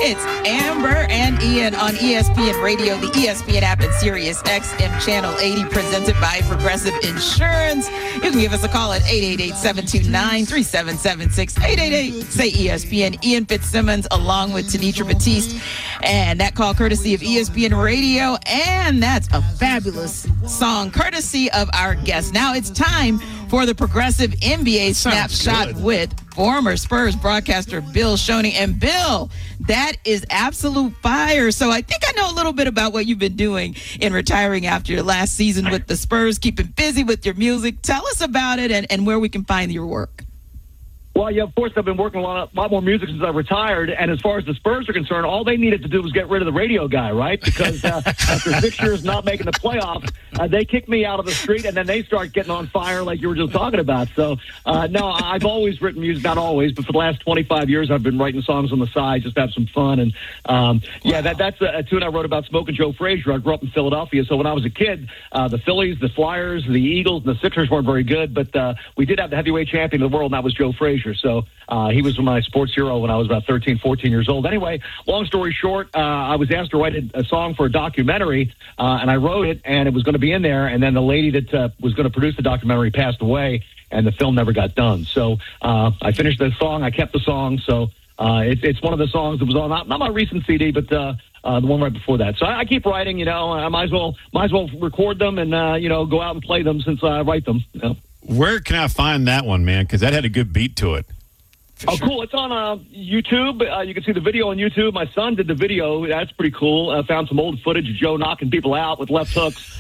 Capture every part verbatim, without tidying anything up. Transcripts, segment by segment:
It's Amber and Ian on E S P N Radio, the E S P N app, and Sirius X M Channel eighty, presented by Progressive Insurance. You can give us a call at eight eight eight, seven two nine, three seven seven six, eight eight eight, say E S P N. Ian Fitzsimmons along with Tanitra Batiste. And that call courtesy of E S P N Radio. And that's a fabulous song courtesy of our guest. Now it's time for the Progressive N B A Snapshot with former Spurs broadcaster Bill Schoening. And Bill, that is absolute fire. So I think I know a little bit about what you've been doing in retiring after your last season with the Spurs, keeping busy with your music. Tell us about it and, and where we can find your work. Well, yeah, of course, I've been working a lot, a lot more music since I retired. And as far as the Spurs are concerned, all they needed to do was get rid of the radio guy, right? Because uh, after six years not making the playoffs, uh, they kicked me out of the street, and then they start getting on fire like you were just talking about. So, uh, no, I've always written music, not always, but for the last twenty-five years, I've been writing songs on the side, just to have some fun. And, um, yeah, wow. that, that's a, a tune I wrote about Smoking Joe Frazier. I grew up in Philadelphia, so when I was a kid, uh, the Phillies, the Flyers, the Eagles, and the Sixers weren't very good, but uh, we did have the heavyweight champion of the world, and that was Joe Frazier. So, Uh, he was my sports hero when I was about thirteen, fourteen years old. Anyway, long story short, uh, I was asked to write a, a song for a documentary, uh, and I wrote it, and it was going to be in there, and then the lady that uh, was going to produce the documentary passed away, and the film never got done. So uh, I finished the song. I kept the song. So uh, it, it's one of the songs that was on, not, not my recent C D, but uh, uh, the one right before that. So I, I keep writing, you know. I might as well, might as well record them and, uh, you know, go out and play them since I write them. You know? Where can I find that one, man? Because that had a good beat to it. For oh, sure. Cool. It's on uh, YouTube. Uh, you can see the video on YouTube. My son did the video. That's pretty cool. I uh, found some old footage of Joe knocking people out with left hooks.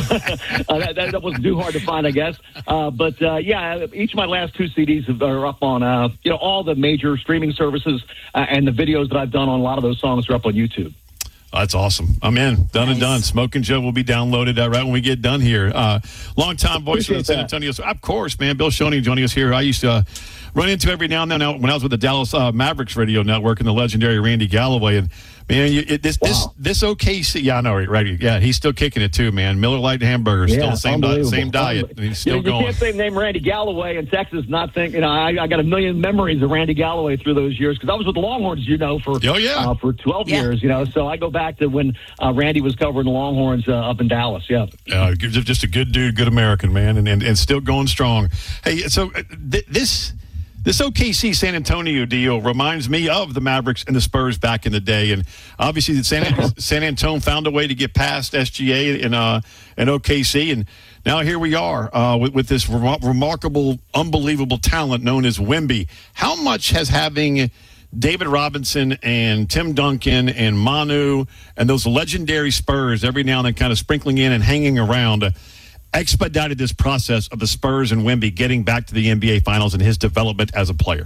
uh, that, that, that wasn't too hard to find, I guess. Uh, but, uh, yeah, each of my last two C Ds are up on, uh, you know, all the major streaming services, uh, and the videos that I've done on a lot of those songs are up on YouTube. Oh, that's awesome. I'm in. Done nice. and done. Smoking Joe will be downloaded uh, right when we get done here. Uh, long-time voice of the San that. Antonio. Of course, man. Bill Schoening joining us here. I used to uh, run into every now and then when I was with the Dallas uh, Mavericks radio network and the legendary Randy Galloway. And, man, you, it, this, wow. this this O K C. Yeah, I know, right? Yeah, he's still kicking it too, man. Miller Lite hamburgers, yeah, still the same, di- same diet. And he's still you, you going. You can't say the name Randy Galloway in Texas, not think, you know, I, I got a million memories of Randy Galloway through those years because I was with the Longhorns, you know, for, oh, yeah. uh, for twelve yeah. years, you know. So I go back to when uh, Randy was covering the Longhorns uh, up in Dallas, yeah. Uh, just a good dude, good American, man, and, and, and still going strong. Hey, so uh, th- this... This O K C San Antonio deal reminds me of the Mavericks and the Spurs back in the day, and obviously the San San Antonio found a way to get past S G A and uh, and O K C, and now here we are uh, with, with this re- remarkable, unbelievable talent known as Wemby. How much has having David Robinson and Tim Duncan and Manu and those legendary Spurs every now and then kind of sprinkling in and hanging around uh, expedited this process of the Spurs and Wemby getting back to the N B A Finals and his development as a player?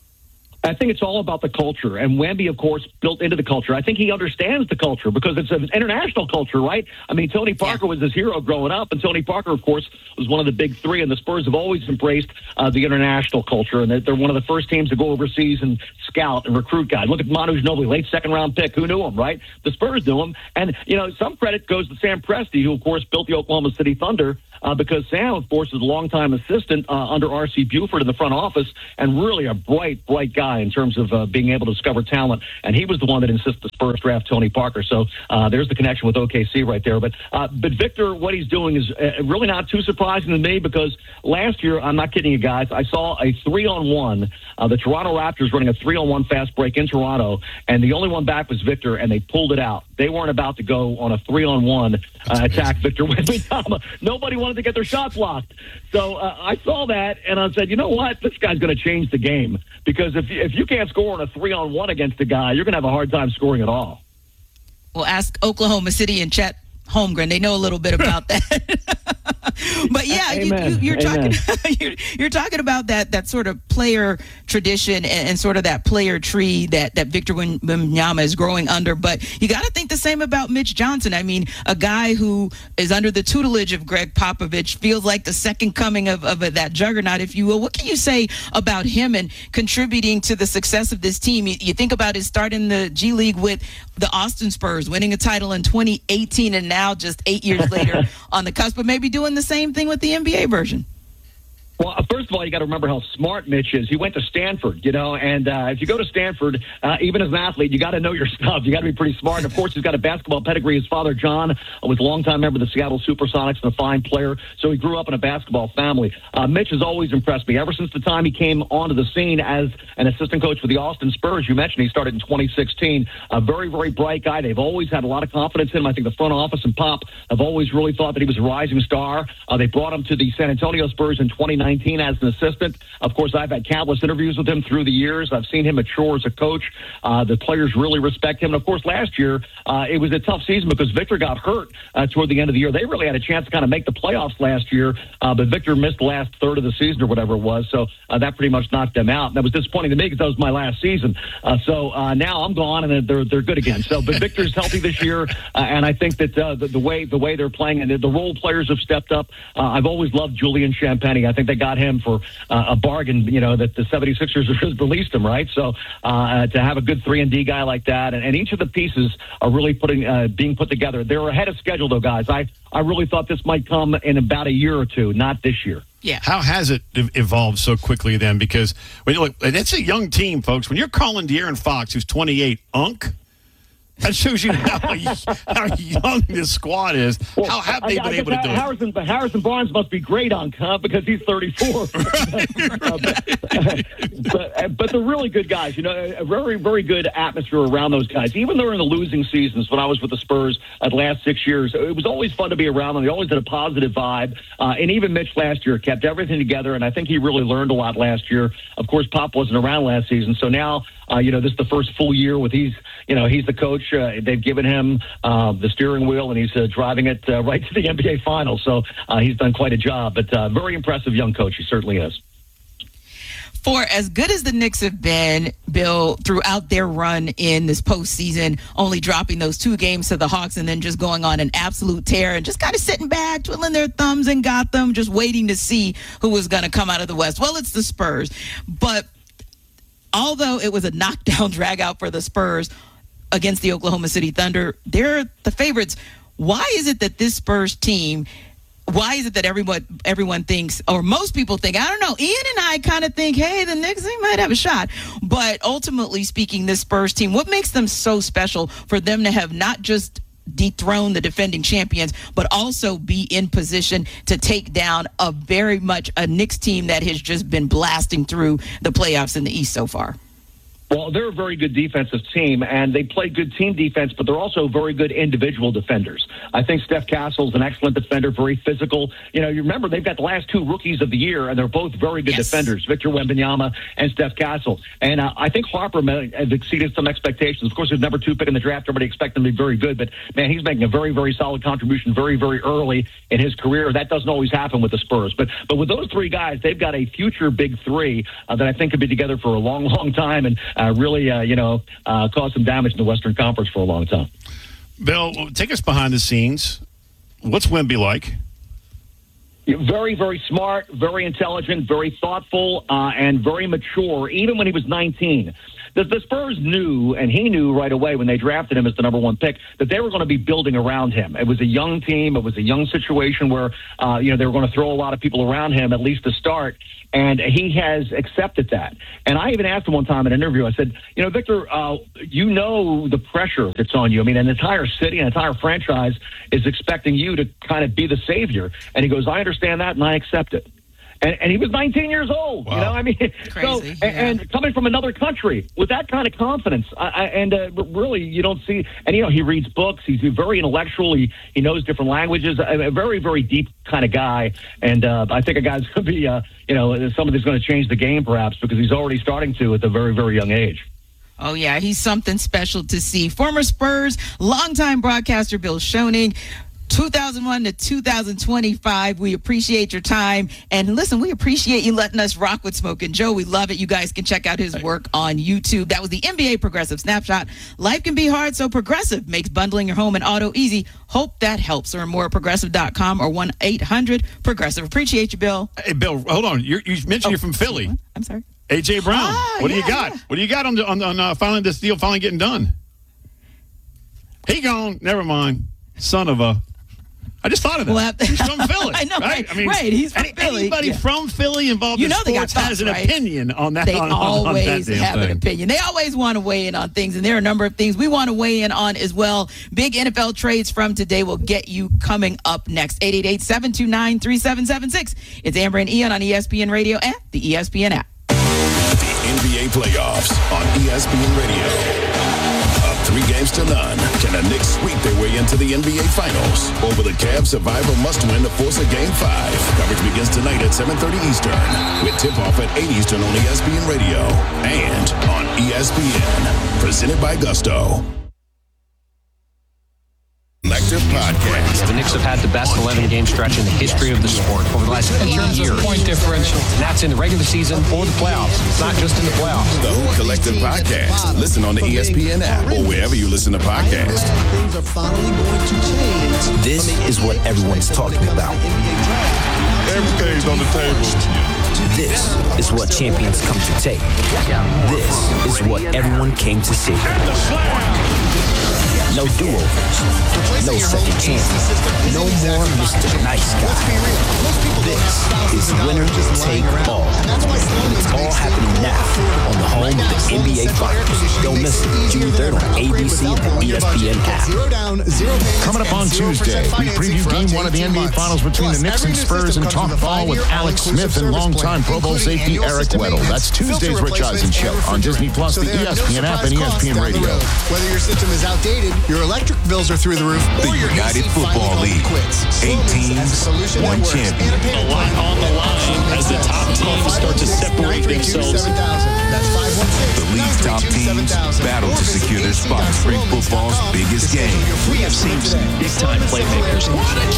I think it's all about the culture, and Wemby, of course, built into the culture. I think he understands the culture because it's an international culture, right? I mean, Tony Parker yeah. was his hero growing up, and Tony Parker, of course, was one of the big three, and the Spurs have always embraced uh, the international culture, and they're one of the first teams to go overseas and scout and recruit guys. Look at Manu Ginobili, late second-round pick. Who knew him, right? The Spurs knew him, and, you know, some credit goes to Sam Presti, who, of course, built the Oklahoma City Thunder, Uh, because Sam, of course, is a longtime assistant uh, under R C Buford in the front office and really a bright, bright guy in terms of uh, being able to discover talent. And he was the one that insisted the Spurs draft Tony Parker. So uh, there's the connection with O K C right there. But uh, but Victor, what he's doing is uh, really not too surprising to me because last year, I'm not kidding you guys, I saw a three-on-one, uh, the Toronto Raptors running a three-on-one fast break in Toronto, and the only one back was Victor, and they pulled it out. They weren't about to go on a three-on-one uh, attack Victor Wembanyama. Nobody wanted to get their shots blocked. So uh, I saw that, and I said, you know what? This guy's going to change the game because if you, if you can't score on a three-on-one against a guy, you're going to have a hard time scoring at all. Well, ask Oklahoma City and Chet Holmgren. They know a little bit about that. But yeah, you, you, you're Amen. talking you're, you're talking about that that sort of player tradition and, and sort of that player tree that that Victor Wembanyama is growing under. But you got to think the same about Mitch Johnson. I mean, a guy who is under the tutelage of Greg Popovich feels like the second coming of, of that juggernaut, if you will. What can you say about him and contributing to the success of this team? You, you think about his start in the G League with the Austin Spurs, winning a title in twenty eighteen, and now just eight years later on the cusp, but maybe doing the same thing with the N B A version. Well, first of all, you got to remember how smart Mitch is. He went to Stanford, you know, and uh, if you go to Stanford, uh, even as an athlete, you got to know your stuff. You got to be pretty smart. And of course, he's got a basketball pedigree. His father, John, was a longtime member of the Seattle Supersonics and a fine player, so he grew up in a basketball family. Uh, Mitch has always impressed me ever since the time he came onto the scene as an assistant coach for the Austin Spurs. You mentioned he started in twenty sixteen. A very, very bright guy. They've always had a lot of confidence in him. I think the front office and Pop have always really thought that he was a rising star. Uh, they brought him to the San Antonio Spurs in twenty nineteen as an assistant. Of course, I've had countless interviews with him through the years. I've seen him mature as a coach. Uh, the players really respect him. And of course, last year, uh, it was a tough season because Victor got hurt uh, toward the end of the year. They really had a chance to kind of make the playoffs last year, uh, but Victor missed the last third of the season or whatever it was. So uh, that pretty much knocked them out. And that was disappointing to me because that was my last season. Uh, so uh, now I'm gone and they're they're good again. So, but Victor's healthy this year, uh, and I think that uh, the, the way the way they're playing and the, the role players have stepped up. Uh, I've always loved Julian Champagny. I think they got him for uh, a bargain, you know, that the seventy-sixers released him, right? So uh, to have a good three and D guy like that, and, and each of the pieces are really putting uh, being put together. They're ahead of schedule, though, guys. I, I really thought this might come in about a year or two, not this year. Yeah. How has it evolved so quickly then? Because when you look, it's a young team, folks. When you're calling De'Aaron Fox, who's twenty-eight, Unk, that shows you how, how young this squad is. Well, how have they I, been I able to do Harrison, it? Harrison Barnes must be great, Unk, huh? Because he's thirty-four. uh, but, but, but they're really good guys. You know, a very, very good atmosphere around those guys. Even though in the losing seasons, when I was with the Spurs uh, the last six years, it was always fun to be around them. They always had a positive vibe. Uh, and even Mitch last year kept everything together, and I think he really learned a lot last year. Of course, Pop wasn't around last season, so now, uh, you know, this is the first full year with he's, you know, he's the coach. Uh, they've given him uh, the steering wheel, and he's uh, driving it uh, right to the N B A Finals. So uh, he's done quite a job. But uh, very impressive young coach. He certainly is. For as good as the Knicks have been, Bill, throughout their run in this postseason, only dropping those two games to the Hawks and then just going on an absolute tear and just kind of sitting back, twiddling their thumbs and got them, just waiting to see who was going to come out of the West. Well, it's the Spurs. But although it was a knockdown drag out for the Spurs against the Oklahoma City Thunder, they're the favorites. Why is it that this Spurs team, why is it that everyone everyone thinks, or most people think, I don't know, Ian and I kind of think, hey, the Knicks, they might have a shot. But ultimately speaking, this Spurs team, what makes them so special for them to have not just dethrone the defending champions, but also be in position to take down a very much a Knicks team that has just been blasting through the playoffs in the East so far? Well, they're a very good defensive team, and they play good team defense, but they're also very good individual defenders. I think Steph Castle's an excellent defender, very physical. You know, you remember they've got the last two rookies of the year, and they're both very good yes. defenders, Victor Wembanyama and Steph Castle. And uh, I think Harper has exceeded some expectations. Of course, he's number two pick in the draft. Everybody expected him to be very good, but, man, he's making a very, very solid contribution very, very early in his career. That doesn't always happen with the Spurs. But but with those three guys, they've got a future big three uh, that I think could be together for a long, long time, and Uh, really, uh, you know, uh, caused some damage in the Western Conference for a long time. Bill, take us behind the scenes. What's Wemby like? Very, very smart, very intelligent, very thoughtful, uh, and very mature, even when he was nineteen. The, the Spurs knew, and he knew right away when they drafted him as the number one pick, that they were going to be building around him. It was a young team. It was a young situation where, uh, you know, they were going to throw a lot of people around him, at least to start. And he has accepted that. And I even asked him one time in an interview, I said, you know, Victor, uh, you know the pressure that's on you. I mean, an entire city, an entire franchise is expecting you to kind of be the savior. And he goes, I understand that, and I accept it. And, and he was nineteen years old, wow. you know. I mean, Crazy, so yeah. and, and coming from another country with that kind of confidence, I, I, and uh, really, you don't see. And you know, he reads books. He's very intellectual. He he knows different languages. A, a very very deep kind of guy. And uh, I think a guy's going to be, uh, you know, somebody's going to change the game perhaps because he's already starting to at a very very young age. Oh, yeah, he's something special to see. Former Spurs, longtime broadcaster Bill Schoening. two thousand one to two thousand twenty-five. We appreciate your time. And listen, we appreciate you letting us rock with Smoke and Joe. We love it. You guys can check out his work on YouTube. That was the N B A Progressive Snapshot. Life can be hard, so Progressive makes bundling your home and auto easy. Hope that helps. Learn more at progressive dot com or one eight hundred progressive. Appreciate you, Bill. Hey, Bill, hold on. You're, you mentioned Oh, you're from Philly. I'm sorry. A J Brown. Ah, what do yeah, you got? yeah. What do you got on the, on, on uh, finally this deal finally getting done? He gone. Never mind. Son of a. I just thought of that. Well, he's from Philly. I know, right? right? I mean, right, he's from any, Philly. Anybody Yeah. from Philly involved You in know they got sports has thoughts, an right? opinion on that. They on, on, on always that damn have thing. an opinion. They always want to weigh in on things, and there are a number of things we want to weigh in on as well. Big N F L trades from today will get you coming up next. eight eight eight, seven two nine, three seven seven six. It's Amber and Ian on E S P N Radio and the E S P N app. The N B A playoffs on E S P N Radio. Up three games to none. Can the Knicks sweep their way into the N B A Finals? Over the Cavs survival must-win to force a Game five. Coverage begins tonight at seven thirty Eastern. With tip-off at eight Eastern on E S P N Radio. And on E S P N. Presented by Gusto. Collective Podcast. The Knicks have had the best eleven-game stretch in the history of the sport over the last eight years. Point differential. And that's in the regular season or the playoffs. It's not just in the playoffs. The Hoop Collective Podcast. Listen on the E S P N app or wherever you listen to podcasts. Things are finally going to change. This is what everyone's talking about. Everything's on the table. This is what champions come to take. This is what everyone came to see. No do-overs. No second chances. No more Mister Nice Guy. This is winner take all. And it's all happening now on the home of the N B A Finals. Don't miss it. June third on A B C and the E S P N app. Coming up on Tuesday, we preview game one of the N B A Finals between the Knicks and Spurs and talk ball with Alex Smith and longtime Pro Bowl safety Eric Weddle. That's Tuesday's Rich Eisen Show on Disney Plus, the E S P N app, and E S P N Radio. Whether your system is outdated, your electric bills are through the roof, The or your United Football League. Eight teams, one champion. A lot on the line as the top teams start to separate themselves. The league's top teams battle to secure their spot in spring football's biggest game. We have seen some big-time playmakers.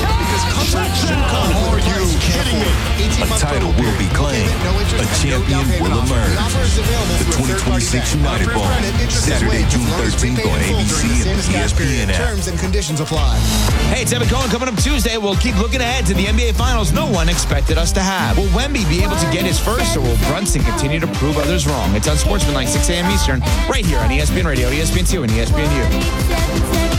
Are you kidding me? A title will be claimed. A champion will emerge. The twenty twenty-six United Bowl, Saturday, June thirteenth on A B C and the E S P N app. Terms and conditions apply. Hey, it's Evan Cohen coming up Tuesday. We'll keep looking ahead to the N B A Finals no one expected us to have. Will Wemby be able to get his first, or will Brunson continue to prove others wrong? It's on Sportsmanlike, six a.m. Eastern, right here on E S P N Radio, E S P N two, and E S P N U.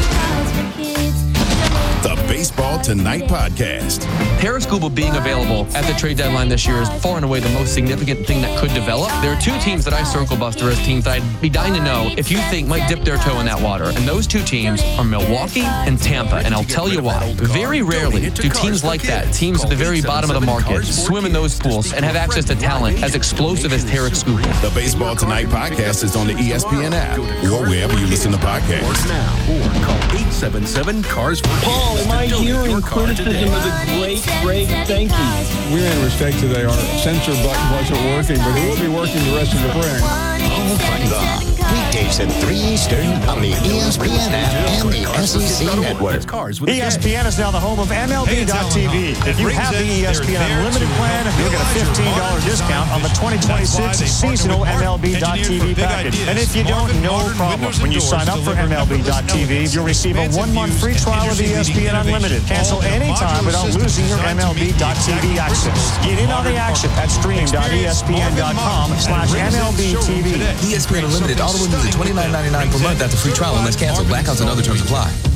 The Baseball Tonight Podcast. Tarik Skubal being available at the trade deadline this year is far and away the most significant thing that could develop. There are two teams that I circle, Buster, as teams that I'd be dying to know if you think might dip their toe in that water. And those two teams are Milwaukee and Tampa. And I'll tell you why. Very rarely do teams like that, teams at the very bottom of the market, swim in those pools and have access to talent as explosive as Tarik Skubal. The Baseball Tonight Podcast is on the E S P N app or wherever you listen to podcasts. Or call eight seven seven, C A R S four. Paul, am I hearing criticism of the great, great thank you? We're in respect today. Our censor button wasn't working, but it will be working the rest of the spring. Weekdays at three Eastern on the E S P N app and the S E C network. E S P N is now the home of M L B dot T V. If you have the E S P N Unlimited plan, you'll get a fifteen dollars discount on the twenty twenty-six seasonal M L B dot T V package. And if you don't, no problem. When you sign up for M L B dot T V, you'll receive a one-month free trial of E S P N Unlimited. Cancel anytime without losing your M L B dot T V access. Get in on the action at stream dot E S P N dot com slash M L B T V. E S P N Unlimited, all the way to twenty-nine ninety-nine per month after free trial unless canceled. Blackouts and other terms apply.